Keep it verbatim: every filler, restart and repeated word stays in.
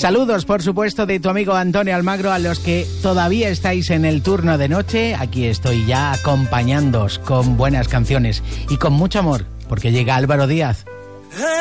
Saludos, por supuesto, de tu amigo Antonio Almagro. A los que todavía estáis en el turno de noche, aquí estoy ya acompañándoos con buenas canciones y con mucho amor, porque llega Álvaro Díaz.